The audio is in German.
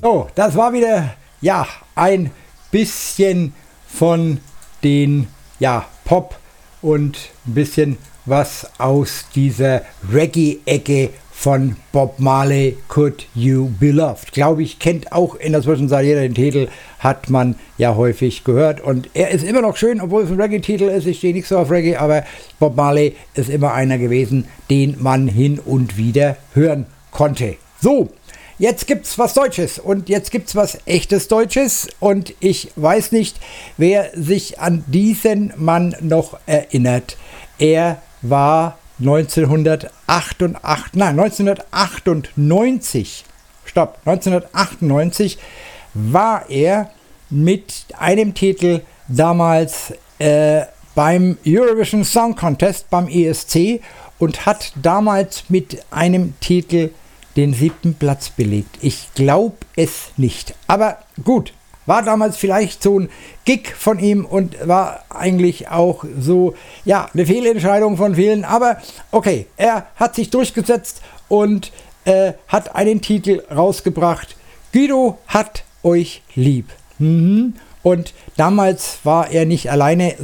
So, das war wieder, ja, ein bisschen von den, ja, Pop und ein bisschen was aus dieser Reggae-Ecke von Bob Marley, Could You Be Loved. Glaube ich, kennt auch in der Zwischenzeit jeder den Titel, hat man ja häufig gehört. Und er ist immer noch schön, obwohl es ein Reggae-Titel ist. Ich stehe nicht so auf Reggae, aber Bob Marley ist immer einer gewesen, den man hin und wieder hören konnte. So, jetzt gibt's was Deutsches und jetzt gibt's was echtes Deutsches und ich weiß nicht, wer sich an diesen Mann noch erinnert. Er war 1998 war er mit einem Titel damals beim Eurovision Song Contest, beim ESC, und hat damals mit einem Titel den 7. Platz belegt. Ich glaube es nicht. Aber gut, war damals vielleicht so ein Gig von ihm und war eigentlich auch so, ja, eine Fehlentscheidung von vielen. Aber okay, er hat sich durchgesetzt und hat einen Titel rausgebracht. Guido hat euch lieb. Und damals war er nicht alleine,